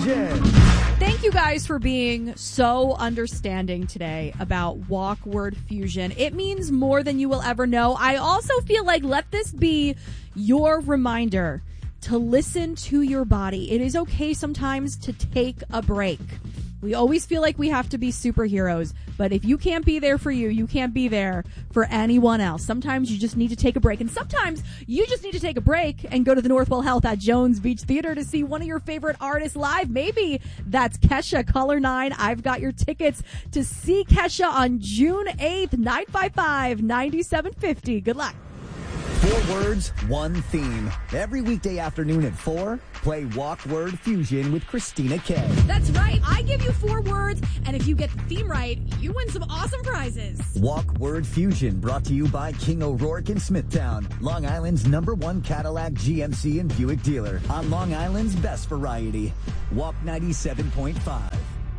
Fusion. Thank you guys for being so understanding today about Walk Word Fusion. It means more than you will ever know. I also feel like let this be your reminder to listen to your body. It is okay sometimes to take a break. We always feel like we have to be superheroes, but if you can't be there for you, you can't be there for anyone else. Sometimes you just need to take a break, and sometimes you just need to take a break and go to the Northwell Health at Jones Beach Theater to see one of your favorite artists live. Maybe that's Kesha, Color 9. I've got your tickets to see Kesha on June 8th, 955-9750. Good luck. 4 words, 1 theme. Every weekday afternoon at 4, play Walk Word Fusion with Christina K. That's right. I give you 4 words, and if you get the theme right, you win some awesome prizes. Walk Word Fusion, brought to you by King O'Rourke in Smithtown, Long Island's #1 Cadillac, GMC, and Buick dealer. On Long Island's best variety. Walk 97.5.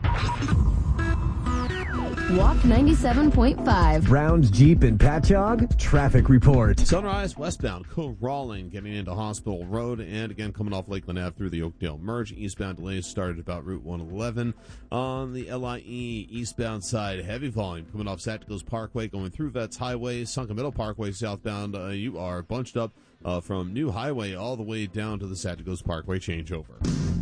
Walk 97.5. Brown's Jeep and Patchogue, traffic report. Sunrise westbound, crawling, getting into Hospital Road, and again coming off Lakeland Ave through the Oakdale Merge. Eastbound delays started about Route 111. On the LIE eastbound side, heavy volume coming off Satticos Parkway, going through Vets Highway, Sunken Middle Parkway southbound. You are bunched up from New Highway all the way down to the Satticos Parkway changeover.